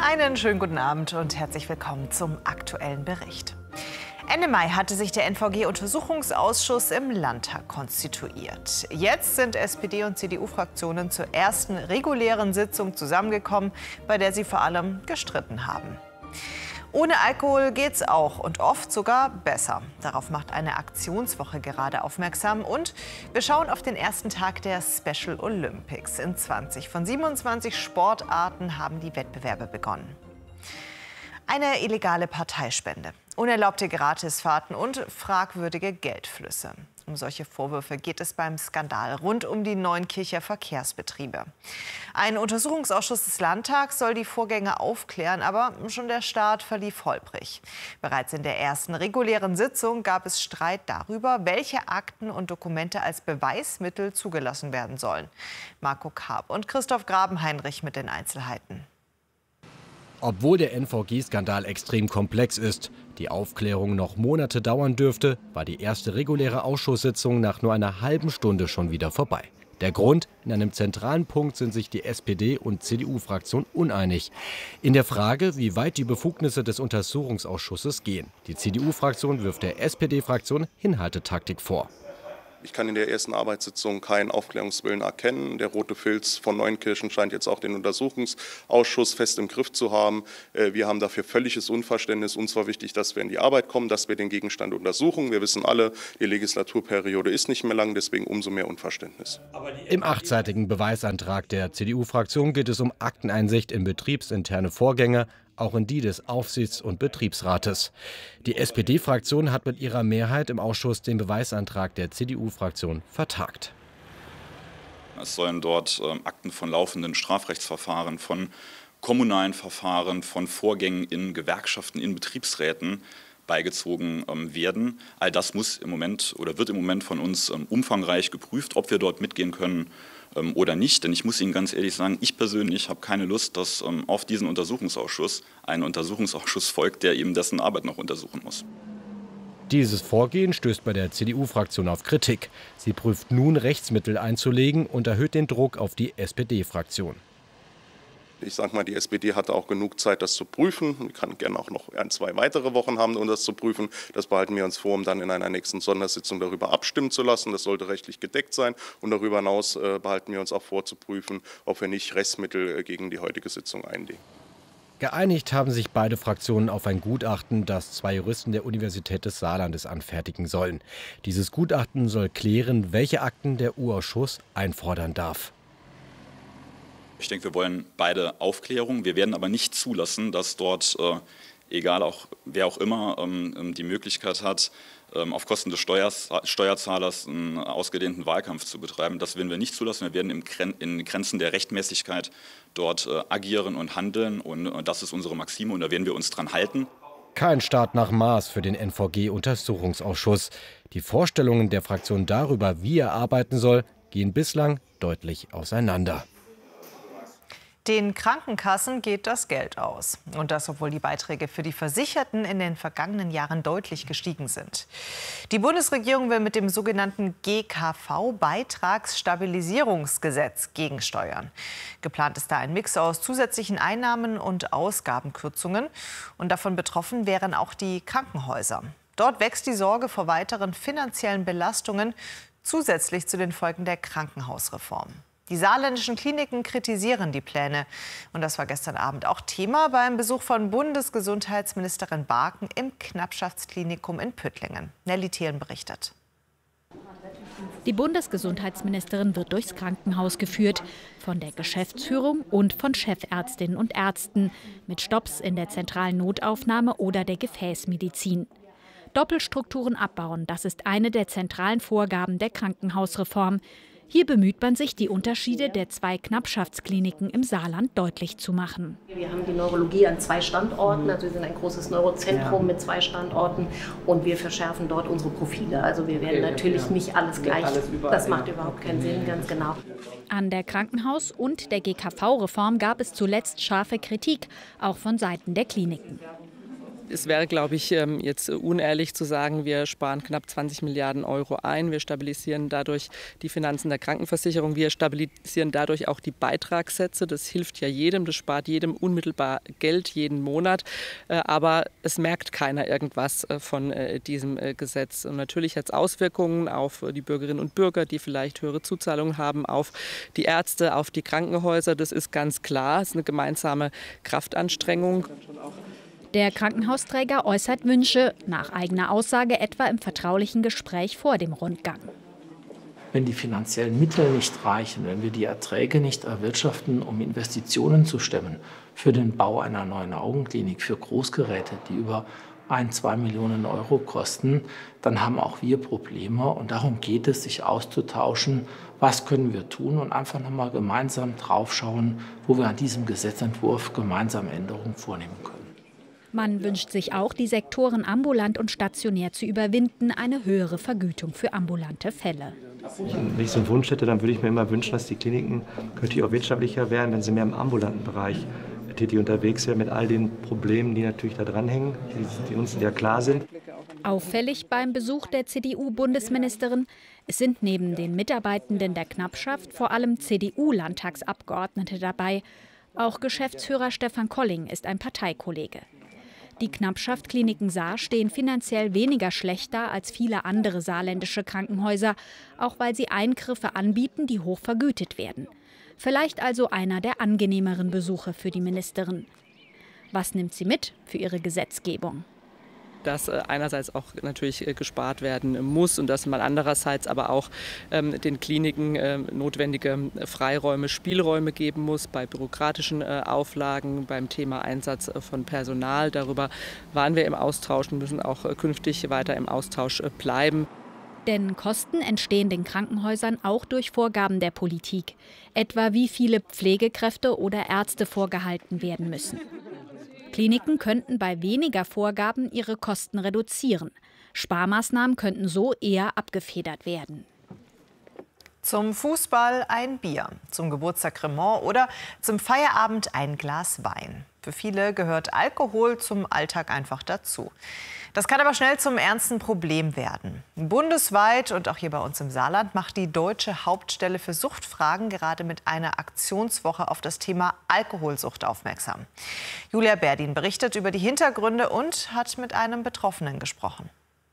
Einen schönen guten Abend und herzlich willkommen zum aktuellen Bericht. Ende Mai hatte sich der NVG-Untersuchungsausschuss im Landtag konstituiert. Jetzt sind SPD- und CDU-Fraktionen zur ersten regulären Sitzung zusammengekommen, bei der sie vor allem gestritten haben. Ohne Alkohol geht's auch und oft sogar besser. Darauf macht eine Aktionswoche gerade aufmerksam. Und wir schauen auf den ersten Tag der Special Olympics. In 20 von 27 Sportarten haben die Wettbewerbe begonnen. Eine illegale Parteispende, unerlaubte Gratisfahrten und fragwürdige Geldflüsse. Um solche Vorwürfe geht es beim Skandal rund um die Neunkircher Verkehrsbetriebe. Ein Untersuchungsausschuss des Landtags soll die Vorgänge aufklären, aber schon der Start verlief holprig. Bereits in der ersten regulären Sitzung gab es Streit darüber, welche Akten und Dokumente als Beweismittel zugelassen werden sollen. Marco Karp und Christoph Grabenheinrich mit den Einzelheiten. Obwohl der NVG-Skandal extrem komplex ist, die Aufklärung noch Monate dauern dürfte, war die erste reguläre Ausschusssitzung nach nur einer halben Stunde schon wieder vorbei. Der Grund: In einem zentralen Punkt sind sich die SPD- und CDU-Fraktion uneinig. In der Frage, wie weit die Befugnisse des Untersuchungsausschusses gehen. Die CDU-Fraktion wirft der SPD-Fraktion Hinhaltetaktik vor. Ich kann in der ersten Arbeitssitzung keinen Aufklärungswillen erkennen. Der rote Filz von Neunkirchen scheint jetzt auch den Untersuchungsausschuss fest im Griff zu haben. Wir haben dafür völliges Unverständnis. Uns war wichtig, dass wir in die Arbeit kommen, dass wir den Gegenstand untersuchen. Wir wissen alle, die Legislaturperiode ist nicht mehr lang, deswegen umso mehr Unverständnis. Im achtseitigen Beweisantrag der CDU-Fraktion geht es um Akteneinsicht in betriebsinterne Vorgänge, auch in die des Aufsichts- und Betriebsrates. Die SPD-Fraktion hat mit ihrer Mehrheit im Ausschuss den Beweisantrag der CDU-Fraktion vertagt. Es sollen dort Akten von laufenden Strafrechtsverfahren, von kommunalen Verfahren, von Vorgängen in Gewerkschaften, in Betriebsräten beigezogen werden. All das muss im Moment oder wird im Moment von uns umfangreich geprüft, ob wir dort mitgehen können oder nicht. Denn ich muss Ihnen ganz ehrlich sagen, ich persönlich habe keine Lust, dass auf diesen Untersuchungsausschuss ein Untersuchungsausschuss folgt, der eben dessen Arbeit noch untersuchen muss. Dieses Vorgehen stößt bei der CDU-Fraktion auf Kritik. Sie prüft nun, Rechtsmittel einzulegen und erhöht den Druck auf die SPD-Fraktion. Ich sage mal, die SPD hatte auch genug Zeit, das zu prüfen. Wir können gerne auch noch 1-2 weitere Wochen haben, um das zu prüfen. Das behalten wir uns vor, um dann in einer nächsten Sondersitzung darüber abstimmen zu lassen. Das sollte rechtlich gedeckt sein. Und darüber hinaus behalten wir uns auch vor, zu prüfen, ob wir nicht Rechtsmittel gegen die heutige Sitzung einlegen. Geeinigt haben sich beide Fraktionen auf ein Gutachten, das 2 Juristen der Universität des Saarlandes anfertigen sollen. Dieses Gutachten soll klären, welche Akten der U-Ausschuss einfordern darf. Ich denke, wir wollen beide Aufklärung. Wir werden aber nicht zulassen, dass dort, egal auch wer auch immer, die Möglichkeit hat, auf Kosten des Steuerzahlers einen ausgedehnten Wahlkampf zu betreiben. Das werden wir nicht zulassen. Wir werden in Grenzen der Rechtmäßigkeit dort agieren und handeln. Und das ist unsere Maxime und da werden wir uns dran halten. Kein Start nach Maß für den NVG-Untersuchungsausschuss. Die Vorstellungen der Fraktion darüber, wie er arbeiten soll, gehen bislang deutlich auseinander. Den Krankenkassen geht das Geld aus. Und das, obwohl die Beiträge für die Versicherten in den vergangenen Jahren deutlich gestiegen sind. Die Bundesregierung will mit dem sogenannten GKV-Beitragsstabilisierungsgesetz gegensteuern. Geplant ist da ein Mix aus zusätzlichen Einnahmen und Ausgabenkürzungen. Und davon betroffen wären auch die Krankenhäuser. Dort wächst die Sorge vor weiteren finanziellen Belastungen, zusätzlich zu den Folgen der Krankenhausreform. Die saarländischen Kliniken kritisieren die Pläne. Und das war gestern Abend auch Thema beim Besuch von Bundesgesundheitsministerin Barken im Knappschaftsklinikum in Püttlingen. Nelly Thelen berichtet. Die Bundesgesundheitsministerin wird durchs Krankenhaus geführt, von der Geschäftsführung und von Chefärztinnen und Ärzten, mit Stopps in der zentralen Notaufnahme oder der Gefäßmedizin. Doppelstrukturen abbauen, das ist eine der zentralen Vorgaben der Krankenhausreform. Hier bemüht man sich, die Unterschiede der 2 Knappschaftskliniken im Saarland deutlich zu machen. Wir haben die Neurologie an 2 Standorten, also wir sind ein großes Neurozentrum mit 2 Standorten und wir verschärfen dort unsere Profile. Also wir werden natürlich nicht alles gleich, das macht überhaupt keinen Sinn, ganz genau. An der Krankenhaus- und der GKV-Reform gab es zuletzt scharfe Kritik, auch von Seiten der Kliniken. Es wäre, glaube ich, jetzt unehrlich zu sagen, wir sparen knapp 20 Milliarden Euro ein. Wir stabilisieren dadurch die Finanzen der Krankenversicherung. Wir stabilisieren dadurch auch die Beitragssätze. Das hilft ja jedem, das spart jedem unmittelbar Geld jeden Monat. Aber es merkt keiner irgendwas von diesem Gesetz. Und natürlich hat es Auswirkungen auf die Bürgerinnen und Bürger, die vielleicht höhere Zuzahlungen haben, auf die Ärzte, auf die Krankenhäuser. Das ist ganz klar. Es ist eine gemeinsame Kraftanstrengung. Der Krankenhausträger äußert Wünsche, nach eigener Aussage etwa im vertraulichen Gespräch vor dem Rundgang. Wenn die finanziellen Mittel nicht reichen, wenn wir die Erträge nicht erwirtschaften, um Investitionen zu stemmen für den Bau einer neuen Augenklinik, für Großgeräte, die über 1-2 Millionen Euro kosten, dann haben auch wir Probleme. Und darum geht es, sich auszutauschen, was können wir tun und einfach nochmal gemeinsam draufschauen, wo wir an diesem Gesetzentwurf gemeinsam Änderungen vornehmen können. Man wünscht sich auch, die Sektoren ambulant und stationär zu überwinden, eine höhere Vergütung für ambulante Fälle. Wenn ich so einen Wunsch hätte, dann würde ich mir immer wünschen, dass die Kliniken künftig auch wirtschaftlicher wären, wenn sie mehr im ambulanten Bereich tätig unterwegs wären, mit all den Problemen, die natürlich da dranhängen, die uns ja klar sind. Auffällig beim Besuch der CDU-Bundesministerin, es sind neben den Mitarbeitenden der Knappschaft vor allem CDU-Landtagsabgeordnete dabei. Auch Geschäftsführer Stefan Colling ist ein Parteikollege. Die Knappschaft Kliniken Saar stehen finanziell weniger schlechter als viele andere saarländische Krankenhäuser, auch weil sie Eingriffe anbieten, die hoch vergütet werden. Vielleicht also einer der angenehmeren Besuche für die Ministerin. Was nimmt sie mit für ihre Gesetzgebung? Dass einerseits auch natürlich gespart werden muss und dass man andererseits aber auch den Kliniken notwendige Freiräume, Spielräume geben muss bei bürokratischen Auflagen, beim Thema Einsatz von Personal. Darüber waren wir im Austausch und müssen auch künftig weiter im Austausch bleiben. Denn Kosten entstehen den Krankenhäusern auch durch Vorgaben der Politik, etwa wie viele Pflegekräfte oder Ärzte vorgehalten werden müssen. Kliniken könnten bei weniger Vorgaben ihre Kosten reduzieren. Sparmaßnahmen könnten so eher abgefedert werden. Zum Fußball ein Bier, zum Geburtstag Cremant oder zum Feierabend ein Glas Wein. Für viele gehört Alkohol zum Alltag einfach dazu. Das kann aber schnell zum ernsten Problem werden. Bundesweit und auch hier bei uns im Saarland macht die Deutsche Hauptstelle für Suchtfragen gerade mit einer Aktionswoche auf das Thema Alkoholsucht aufmerksam. Julia Berdin berichtet über die Hintergründe und hat mit einem Betroffenen gesprochen.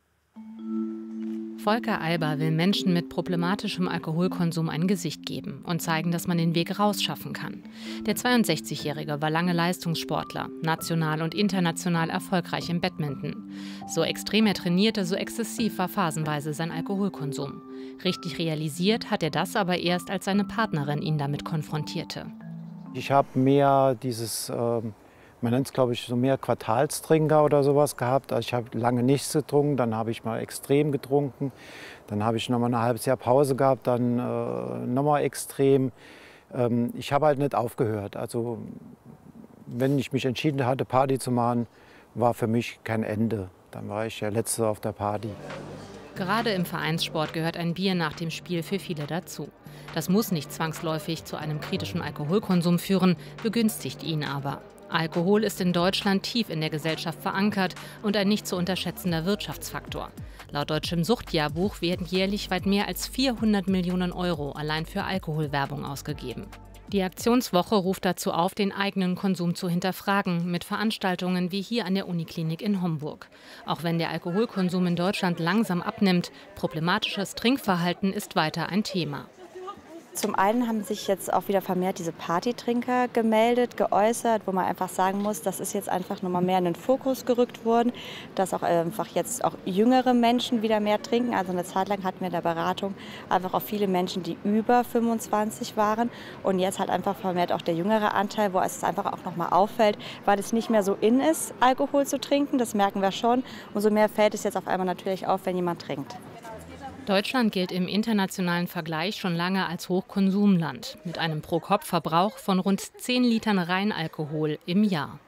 Volker Alber will Menschen mit problematischem Alkoholkonsum ein Gesicht geben und zeigen, dass man den Weg rausschaffen kann. Der 62-Jährige war lange Leistungssportler, national und international erfolgreich im Badminton. So extrem er trainierte, so exzessiv war phasenweise sein Alkoholkonsum. Richtig realisiert hat er das aber erst, als seine Partnerin ihn damit konfrontierte. Ich habe mehr dieses, man nennt es glaube ich so mehr Quartalstrinker oder sowas gehabt. Also ich habe lange nichts getrunken, dann habe ich mal extrem getrunken. Dann habe ich noch mal ein halbes Jahr Pause gehabt, dann noch mal extrem. Ich habe halt nicht aufgehört. Also wenn ich mich entschieden hatte, Party zu machen, war für mich kein Ende. Dann war ich der Letzte auf der Party. Gerade im Vereinssport gehört ein Bier nach dem Spiel für viele dazu. Das muss nicht zwangsläufig zu einem kritischen Alkoholkonsum führen, begünstigt ihn aber. Alkohol ist in Deutschland tief in der Gesellschaft verankert und ein nicht zu unterschätzender Wirtschaftsfaktor. Laut Deutschem Suchtjahrbuch werden jährlich weit mehr als 400 Millionen Euro allein für Alkoholwerbung ausgegeben. Die Aktionswoche ruft dazu auf, den eigenen Konsum zu hinterfragen, mit Veranstaltungen wie hier an der Uniklinik in Homburg. Auch wenn der Alkoholkonsum in Deutschland langsam abnimmt, problematisches Trinkverhalten ist weiter ein Thema. Zum einen haben sich jetzt auch wieder vermehrt diese Partytrinker gemeldet, geäußert, wo man einfach sagen muss, das ist jetzt einfach nochmal mehr in den Fokus gerückt worden, dass auch einfach jetzt auch jüngere Menschen wieder mehr trinken. Also eine Zeit lang hatten wir in der Beratung einfach auch viele Menschen, die über 25 waren und jetzt halt einfach vermehrt auch der jüngere Anteil, wo es einfach auch nochmal auffällt, weil es nicht mehr so in ist, Alkohol zu trinken, das merken wir schon. Umso mehr fällt es jetzt auf einmal natürlich auf, wenn jemand trinkt. Deutschland gilt im internationalen Vergleich schon lange als Hochkonsumland, mit einem Pro-Kopf-Verbrauch von rund 10 Litern Reinalkohol im Jahr.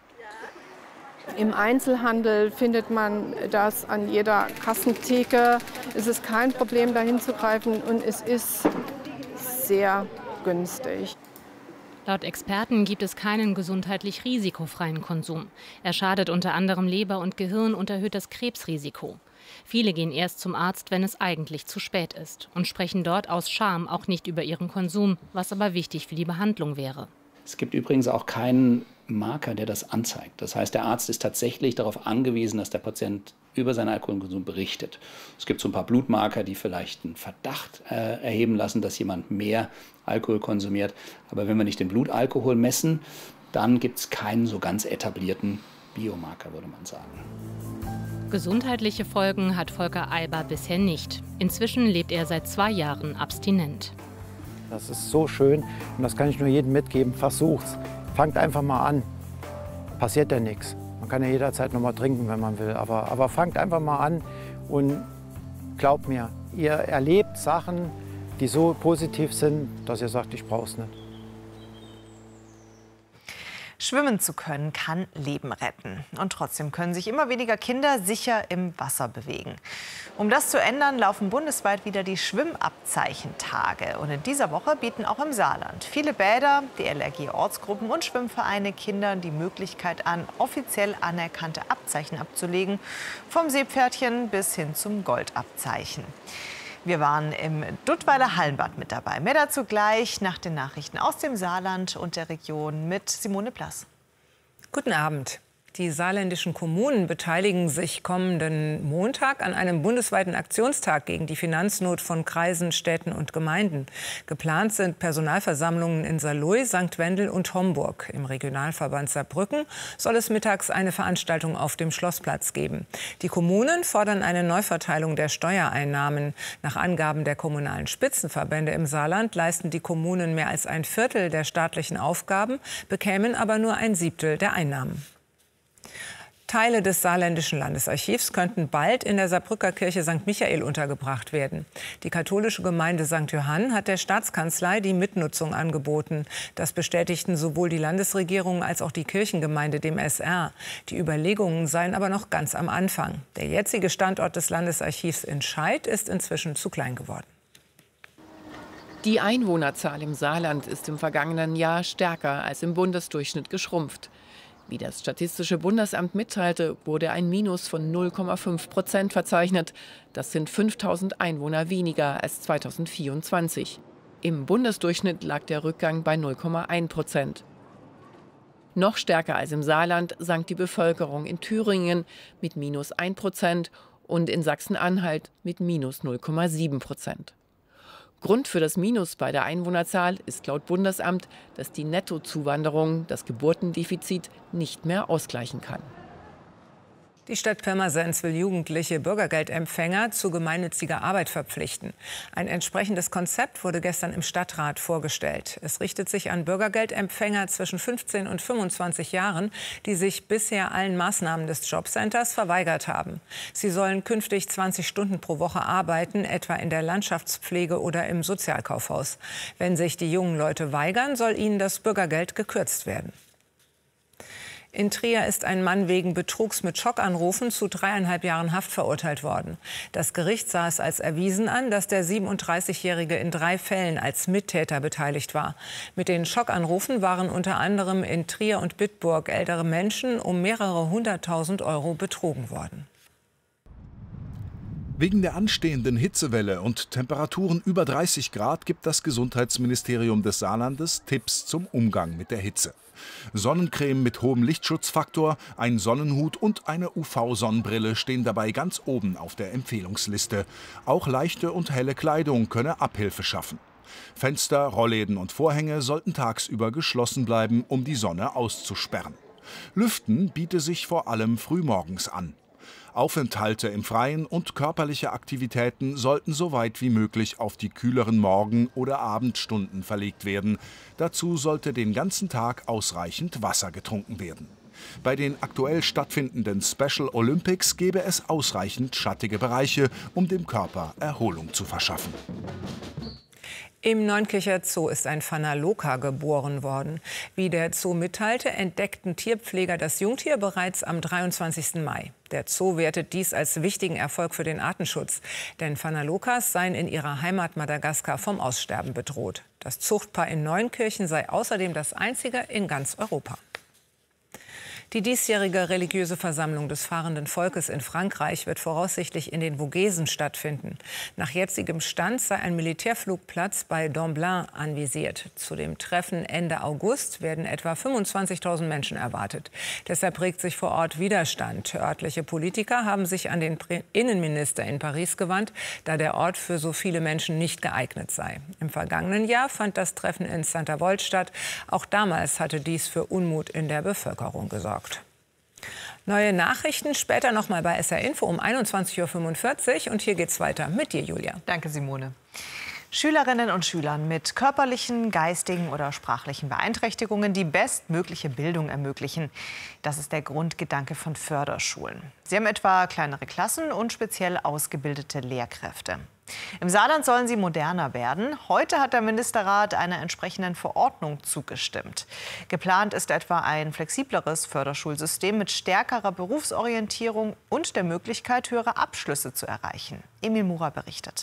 Im Einzelhandel findet man das an jeder Kassentheke. Es ist kein Problem, dahin zu greifen und es ist sehr günstig. Laut Experten gibt es keinen gesundheitlich risikofreien Konsum. Er schadet unter anderem Leber und Gehirn und erhöht das Krebsrisiko. Viele gehen erst zum Arzt, wenn es eigentlich zu spät ist und sprechen dort aus Scham auch nicht über ihren Konsum, was aber wichtig für die Behandlung wäre. Es gibt übrigens auch keinen Marker, der das anzeigt. Das heißt, der Arzt ist tatsächlich darauf angewiesen, dass der Patient über seinen Alkoholkonsum berichtet. Es gibt so ein paar Blutmarker, die vielleicht einen Verdacht erheben lassen, dass jemand mehr Alkohol konsumiert. Aber wenn wir nicht den Blutalkohol messen, dann gibt es keinen so ganz etablierten Biomarker, würde man sagen. Gesundheitliche Folgen hat Volker Eiber bisher nicht. Inzwischen lebt er seit 2 Jahren abstinent. Das ist so schön und das kann ich nur jedem mitgeben. Versucht's. Fangt einfach mal an. Passiert ja nichts. Man kann ja jederzeit noch mal trinken, wenn man will. Aber fangt einfach mal an und glaubt mir, ihr erlebt Sachen, die so positiv sind, dass ihr sagt, ich brauch's nicht. Schwimmen zu können, kann Leben retten. Und trotzdem können sich immer weniger Kinder sicher im Wasser bewegen. Um das zu ändern, laufen bundesweit wieder die Schwimmabzeichentage. Und in dieser Woche bieten auch im Saarland viele Bäder, die LRG-Ortsgruppen und Schwimmvereine Kindern die Möglichkeit an, offiziell anerkannte Abzeichen abzulegen. Vom Seepferdchen bis hin zum Goldabzeichen. Wir waren im Duttweiler Hallenbad mit dabei. Mehr dazu gleich nach den Nachrichten aus dem Saarland und der Region mit Simone Blass. Guten Abend. Die saarländischen Kommunen beteiligen sich kommenden Montag an einem bundesweiten Aktionstag gegen die Finanznot von Kreisen, Städten und Gemeinden. Geplant sind Personalversammlungen in Saarlouis, St. Wendel und Homburg. Im Regionalverband Saarbrücken soll es mittags eine Veranstaltung auf dem Schlossplatz geben. Die Kommunen fordern eine Neuverteilung der Steuereinnahmen. Nach Angaben der kommunalen Spitzenverbände im Saarland leisten die Kommunen mehr als 1/4 der staatlichen Aufgaben, bekämen aber nur 1/7 der Einnahmen. Teile des Saarländischen Landesarchivs könnten bald in der Saarbrücker Kirche St. Michael untergebracht werden. Die katholische Gemeinde St. Johann hat der Staatskanzlei die Mitnutzung angeboten. Das bestätigten sowohl die Landesregierung als auch die Kirchengemeinde dem SR. Die Überlegungen seien aber noch ganz am Anfang. Der jetzige Standort des Landesarchivs in Scheid ist inzwischen zu klein geworden. Die Einwohnerzahl im Saarland ist im vergangenen Jahr stärker als im Bundesdurchschnitt geschrumpft. Wie das Statistische Bundesamt mitteilte, wurde ein Minus von 0,5% verzeichnet. Das sind 5.000 Einwohner weniger als 2024. Im Bundesdurchschnitt lag der Rückgang bei 0,1%. Noch stärker als im Saarland sank die Bevölkerung in Thüringen mit minus 1% und in Sachsen-Anhalt mit minus 0,7%. Grund für das Minus bei der Einwohnerzahl ist laut Bundesamt, dass die Nettozuwanderung das Geburtendefizit nicht mehr ausgleichen kann. Die Stadt Pirmasens will jugendliche Bürgergeldempfänger zu gemeinnütziger Arbeit verpflichten. Ein entsprechendes Konzept wurde gestern im Stadtrat vorgestellt. Es richtet sich an Bürgergeldempfänger zwischen 15 und 25 Jahren, die sich bisher allen Maßnahmen des Jobcenters verweigert haben. Sie sollen künftig 20 Stunden pro Woche arbeiten, etwa in der Landschaftspflege oder im Sozialkaufhaus. Wenn sich die jungen Leute weigern, soll ihnen das Bürgergeld gekürzt werden. In Trier ist ein Mann wegen Betrugs mit Schockanrufen zu 3,5 Jahren Haft verurteilt worden. Das Gericht sah es als erwiesen an, dass der 37-Jährige in 3 Fällen als Mittäter beteiligt war. Mit den Schockanrufen waren unter anderem in Trier und Bitburg ältere Menschen um mehrere 100.000 € betrogen worden. Wegen der anstehenden Hitzewelle und Temperaturen über 30 Grad gibt das Gesundheitsministerium des Saarlandes Tipps zum Umgang mit der Hitze. Sonnencreme mit hohem Lichtschutzfaktor, ein Sonnenhut und eine UV-Sonnenbrille stehen dabei ganz oben auf der Empfehlungsliste. Auch leichte und helle Kleidung könne Abhilfe schaffen. Fenster, Rollläden und Vorhänge sollten tagsüber geschlossen bleiben, um die Sonne auszusperren. Lüften biete sich vor allem frühmorgens an. Aufenthalte im Freien und körperliche Aktivitäten sollten so weit wie möglich auf die kühleren Morgen- oder Abendstunden verlegt werden. Dazu sollte den ganzen Tag ausreichend Wasser getrunken werden. Bei den aktuell stattfindenden Special Olympics gäbe es ausreichend schattige Bereiche, um dem Körper Erholung zu verschaffen. Im Neunkircher Zoo ist ein Phanaloka geboren worden. Wie der Zoo mitteilte, entdeckten Tierpfleger das Jungtier bereits am 23. Mai. Der Zoo wertet dies als wichtigen Erfolg für den Artenschutz. Denn Phanalokas seien in ihrer Heimat Madagaskar vom Aussterben bedroht. Das Zuchtpaar in Neunkirchen sei außerdem das einzige in ganz Europa. Die diesjährige religiöse Versammlung des fahrenden Volkes in Frankreich wird voraussichtlich in den Vogesen stattfinden. Nach jetzigem Stand sei ein Militärflugplatz bei Domblin anvisiert. Zu dem Treffen Ende August werden etwa 25.000 Menschen erwartet. Deshalb regt sich vor Ort Widerstand. Örtliche Politiker haben sich an den Innenminister in Paris gewandt, da der Ort für so viele Menschen nicht geeignet sei. Im vergangenen Jahr fand das Treffen in Saint-Avold statt. Auch damals hatte dies für Unmut in der Bevölkerung gesorgt. Neue Nachrichten später noch mal bei SR Info um 21:45 Uhr. Und hier geht's weiter mit dir, Julia. Danke, Simone. Schülerinnen und Schülern mit körperlichen, geistigen oder sprachlichen Beeinträchtigungen die bestmögliche Bildung ermöglichen. Das ist der Grundgedanke von Förderschulen. Sie haben etwa kleinere Klassen und speziell ausgebildete Lehrkräfte. Im Saarland sollen sie moderner werden. Heute hat der Ministerrat einer entsprechenden Verordnung zugestimmt. Geplant ist etwa ein flexibleres Förderschulsystem mit stärkerer Berufsorientierung und der Möglichkeit, höhere Abschlüsse zu erreichen. Emil Murer berichtet.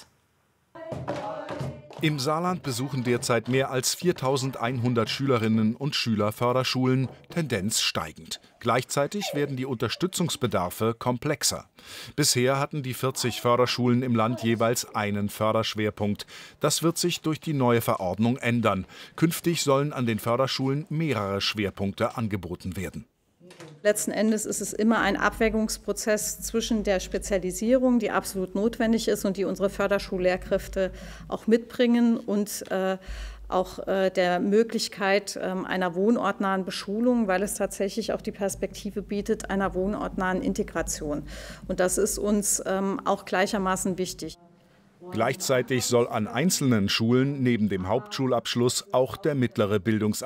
Im Saarland besuchen derzeit mehr als 4.100 Schülerinnen und Schüler Förderschulen, Tendenz steigend. Gleichzeitig werden die Unterstützungsbedarfe komplexer. Bisher hatten die 40 Förderschulen im Land jeweils einen Förderschwerpunkt. Das wird sich durch die neue Verordnung ändern. Künftig sollen an den Förderschulen mehrere Schwerpunkte angeboten werden. Letzten Endes ist es immer ein Abwägungsprozess zwischen der Spezialisierung, die absolut notwendig ist und die unsere Förderschullehrkräfte auch mitbringen, und auch der Möglichkeit einer wohnortnahen Beschulung, weil es tatsächlich auch die Perspektive bietet einer wohnortnahen Integration. Und das ist uns auch gleichermaßen wichtig. Gleichzeitig soll an einzelnen Schulen neben dem Hauptschulabschluss auch der mittlere Bildungsabschluss